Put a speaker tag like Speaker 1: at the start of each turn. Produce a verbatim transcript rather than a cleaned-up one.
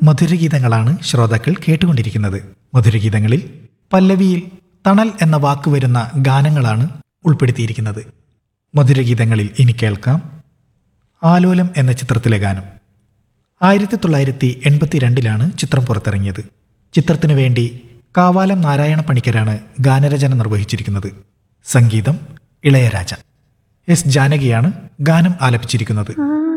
Speaker 1: മധുരഗീതങ്ങളാണ് ശ്രോതാക്കൾ കേട്ടുകൊണ്ടിരിക്കുന്നത്. മധുരഗീതങ്ങളിൽ പല്ലവിയിൽ തണൽ എന്ന വാക്ക് വരുന്ന ഗാനങ്ങളാണ് ഉൾപ്പെടുത്തിയിരിക്കുന്നത്. മധുരഗീതങ്ങളിൽ ഇനി കേൾക്കാം ആലോലം എന്ന ചിത്രത്തിലെ ഗാനം. ആയിരത്തി തൊള്ളായിരത്തി എൺപത്തിരണ്ടിലാണ് ചിത്രം പുറത്തിറങ്ങിയത്. ചിത്രത്തിനു വേണ്ടി കാവാലം നാരായണ പണിക്കരാണ് ഗാനരചന നിർവഹിച്ചിരിക്കുന്നത്. സംഗീതം ഇളയരാജ. എസ് ജാനകിയാണ് ഗാനം ആലപിച്ചിരിക്കുന്നത്.